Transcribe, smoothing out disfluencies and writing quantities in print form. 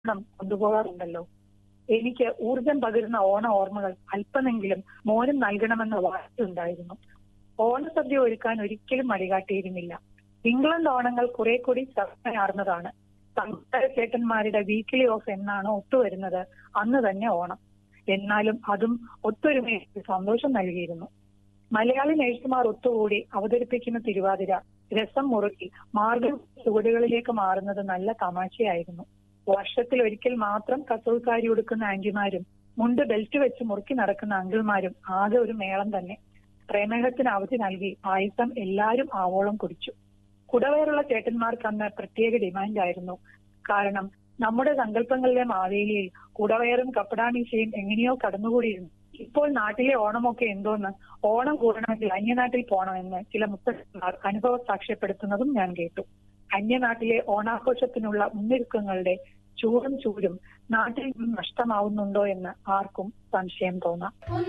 കൊണ്ടുപോകാറുണ്ടല്ലോ. എനിക്ക് ഊർജം പകരുന്ന ഓണ ഓർമ്മകൾ അല്പമെങ്കിലും മോനും നൽകണമെന്ന വാശിയുണ്ടായിരുന്നു. ഓണസദ്യ ഒരുക്കാൻ ഒരിക്കലും മടികാട്ടിയിരുന്നില്ല. ഇംഗ്ലണ്ട് ഓണങ്ങൾ കുറെ കൂടി ചർച്ചയാർന്നതാണ്. സംസ്കാര ചേട്ടന്മാരുടെ വീക്കിലി ഓഫ് എന്നാണോ ഒത്തുവരുന്നത് അന്ന് തന്നെ ഓണം. എന്നാലും അതും ഒത്തൊരുമയ്ക്ക് സന്തോഷം നൽകിയിരുന്നു. മലയാളി നേഴ്സുമാർ ഒത്തുകൂടി അവതരിപ്പിക്കുന്ന തിരുവാതിര രസം മുറുക്കി മാർഗം ചുവടുകളിലേക്ക് മാറുന്നത് നല്ല തമാശയായിരുന്നു. വർഷത്തിൽ ഒരിക്കൽ മാത്രം കസവുകാരി ഉടുക്കുന്ന ആന്റിമാരും മുണ്ട് ബെൽറ്റ് വെച്ച് മുറുക്കി നടക്കുന്ന അങ്കിൾമാരും ആകെ ഒരു മേളം തന്നെ. പ്രമേഹത്തിന് അവധി നൽകി പായസം എല്ലാരും ആവോളം കുടിച്ചു. കുടവയറുള്ള ചേട്ടന്മാർക്ക് അന്ന് പ്രത്യേക ഡിമാൻഡായിരുന്നു. കാരണം നമ്മുടെ സങ്കല്പങ്ങളിലെ മാവേലിയിൽ കുടവയറും കപ്പടാമീശയും എങ്ങനെയോ കടന്നുകൂടിയിരുന്നു. ഇപ്പോൾ നാട്ടിലെ ഓണമൊക്കെ എന്തോന്ന്, ഓണം കൂടണമെങ്കിൽ അന്യനാട്ടിൽ പോകണമെന്ന് ചില മുത്തശ്ശന്മാർ അനുഭവ സാക്ഷ്യപ്പെടുത്തുന്നതും ഞാൻ കേട്ടു. അന്യനാട്ടിലെ ഓണാഘോഷത്തിനുള്ള മുന്നൊരുക്കങ്ങളുടെ ചൂടും നാട്ടിൽ നിന്നും നഷ്ടമാവുന്നുണ്ടോ എന്ന് ആർക്കും സംശയം തോന്നാം.